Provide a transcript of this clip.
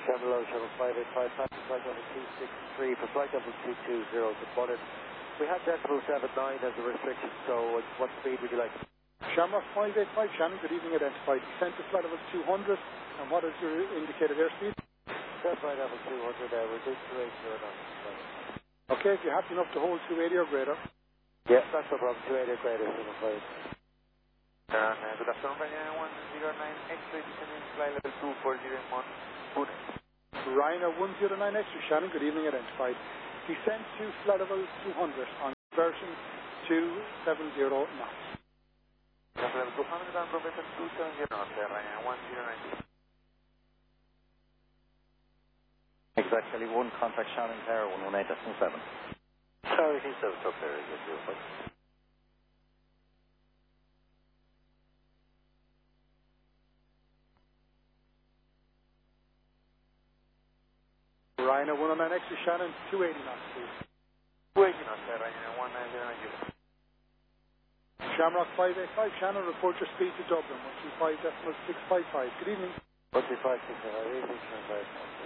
Chevrolet, Chevrolet 585, taxi flight level 263 for flight level 220 to Bullet. We had decimal 79 as a restriction, so what speed would you like? Shamrock 585, Shannon, good evening, identified. Descent to flight level 200, and what is your indicated airspeed? Set flight level 200 there, we're doing 280 now. Okay, if you're happy enough to hold 280 or greater. Yes, that's no problem, 280 or greater, 75. Good afternoon, Ryanair 109 Extra, descending flight level 2401, Pune. Ryanair 109 Extra, Shannon, good evening, identified. Descent to flight level 200 on version 270 knots. Level 200 on Provision 270 knots, Ryanair 109. Exactly one contact Shannon Tower 118.7. Sorry, he's so tough there, is it? Ryanair 109 Extra, Shannon, 280 knots, please. 280 knots, Ryanair 190. Shamrock 585, Shannon, report your speed to Dublin, 125.655. Good evening. 125.655,